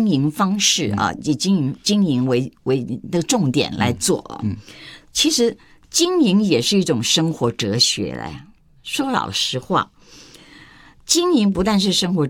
营方式啊，以经营为的重点来做。其实经营也是一种生活哲学嘞。说老实话，经营不但是生活